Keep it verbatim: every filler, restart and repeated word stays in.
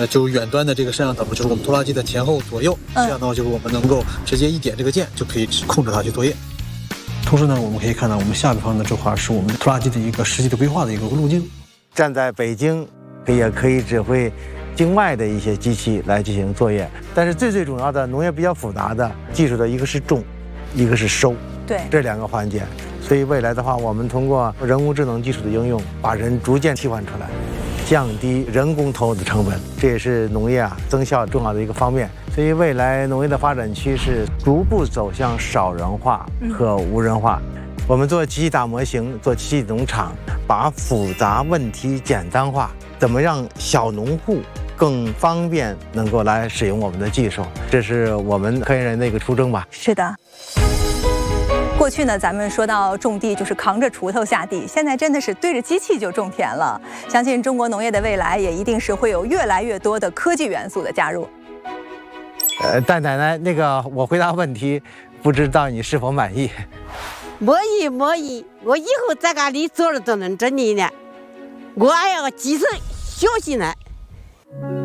呃，就远端的这个摄像头，就是我们拖拉机的前后左右，这样的话就是我们能够直接一点这个键就可以控制它去作业。同时呢，我们可以看到我们下边方的这块是我们拖拉机的一个实际的规划的一个路径。 站在北京，也可以指挥境外的一些机器来进行作业。但是最最重要的，农业比较复杂的技术的一个是种，一个是收， 对， 这两个环节。所以未来的话，我们通过人工智能技术的应用，把人逐渐替换出来，降低人工投入的成本，这也是农业啊增效重要的一个方面。所以未来农业的发展趋势逐步走向少人化和无人化。嗯，我们做机器大模型，做机器农场，把复杂问题简单化，怎么让小农户更方便能够来使用我们的技术，这是我们科研人的一个初衷吧。 是的。过去呢，咱们说到种地就是扛着锄头下地，现在真的是对着机器就种田了。相信中国农业的未来也一定是会有越来越多的科技元素的加入。 呃，戴奶奶，那个我回答问题，不知道你是否满意？ 满意满意，我以后在家里坐着都能整理呢，我还要继承学习呢。